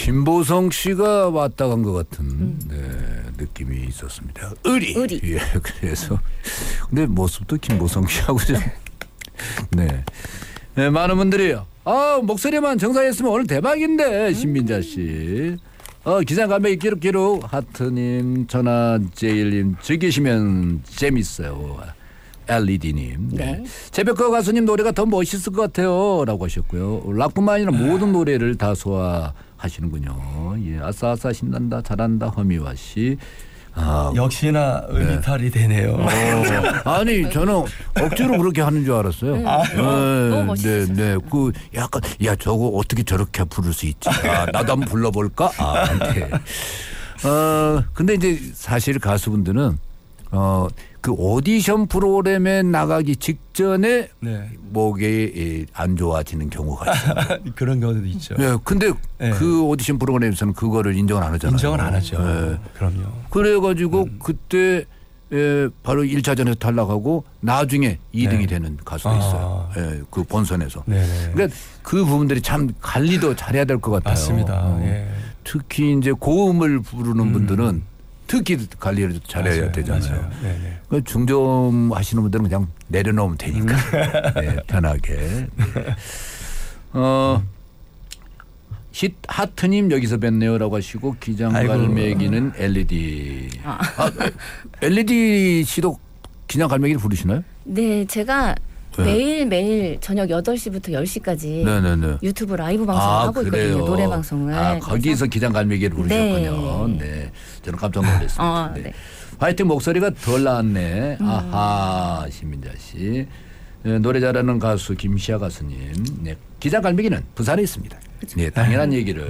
김보성 씨가 왔다 간 것 같은 느낌이 있었습니다. 의리. 예, 그래서 근데 모습도 김보성 씨하고 좀 네. 네, 많은 분들이 목소리만 정상했으면 오늘 대박인데 신민자 씨. 기상감독이 기록 하트님 전화제일님 즐기시면 재밌어요. LED님. 네. 재백호 가수님 노래가 더 멋있을 것 같아요 라고 하셨고요. 락뿐만 아니라 모든 노래를 다 소화하시는군요. 예, 아싸아싸 신난다 잘한다 허미화 씨. 역시나 의리탈이 되네요. 아니 저는 억지로 그렇게 하는 줄 알았어요. 너무 멋있어요. 네. 그 약간 저거 어떻게 저렇게 부를 수 있지? 나도 한번 불러볼까? 네. 근데 이제 사실 가수분들은 그 오디션 프로그램에 나가기 직전에 목이 안 좋아지는 경우가 있어요. 그런 경우도 있죠. 네, 근데 그 오디션 프로그램에서는 그거를 인정을 안 하잖아요. 인정을 안 하죠. 네. 그럼요. 그래가지고 그때 바로 1차전에서 탈락하고 나중에 2등이 되는 가수가 있어요. 그 본선에서. 그러니까 그 부분들이 참 관리도 잘해야 될 것 같아요. 맞습니다. 특히 이제 고음을 부르는 분들은 특히 관리를 잘해야 되잖아요. 그러니까 중저음 하시는 분들은 그냥 내려놓으면 되니까 편하게. 하트님 여기서 뵀네요라고 하시고 기장갈매기는 LED. LED 씨도 기장갈매기를 부르시나요? 네, 제가 매일매일 저녁 8시부터 10시까지 유튜브 라이브 방송을 하고 있거든요. 노래 방송을. 거기서 기장갈매기를 부르셨군요. 네. 저는 깜짝 놀랐습니다. 네. 하여튼 목소리가 덜 나왔네. 아하, 신민자 씨. 노래 잘하는 가수 김시아 가수님. 네. 기장갈매기는 부산에 있습니다. 네, 당연한 얘기를.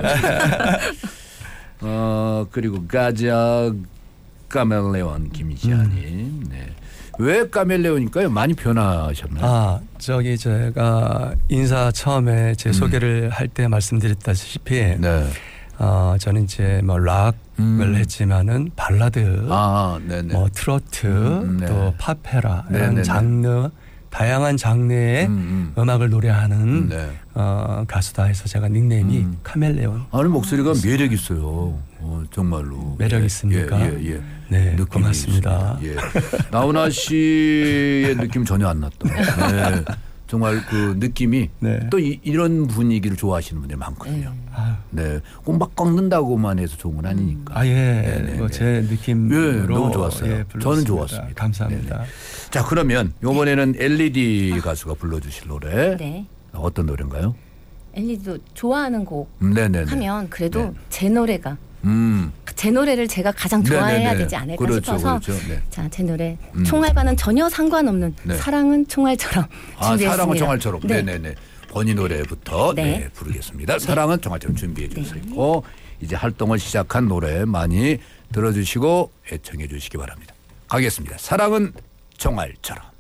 그리고 가자 카멜레온 김시아님. 네. 왜 카멜레온일까요? 많이 변화하셨나요? 제가 인사 처음에 제 소개를 할 때 말씀드렸다시피 저는 이제 뭐 락을 했지만은 발라드, 뭐 트로트, 또 팝페라 이런 장르 다양한 장르의 음악을 노래하는 가수다 해서 제가 닉네임이 카멜레온. 아니 목소리가 매력 있어요. 정말로. 매력 있습니까? 네, 고맙습니다. 나훈아 씨의 느낌 전혀 안 났다. 정말 그 느낌이 또 이런 분위기를 좋아하시는 분들이 많거든요. 네, 꼭 막 꺾는다고만 해서 좋은 건 아니니까. 제 느낌으로 너무 좋았어요. 저는 좋았습니다. 감사합니다. 자, 그러면 이번에는 LED 가수가 불러주실 노래 어떤 노래인가요? LED도 좋아하는 곡 하면 그래도 제 노래가 제 노래를 제가 가장 좋아해야 되지 않을까 싶어서 자, 제 노래 총알과는 전혀 상관없는 사랑은 총알처럼 준비했습니다. 사랑은 총알처럼. 네네네. 본인 노래부터 부르겠습니다. 사랑은 총알처럼 준비해 주시고 이제 활동을 시작한 노래 많이 들어주시고 애청해 주시기 바랍니다. 가겠습니다. 사랑은 총알처럼.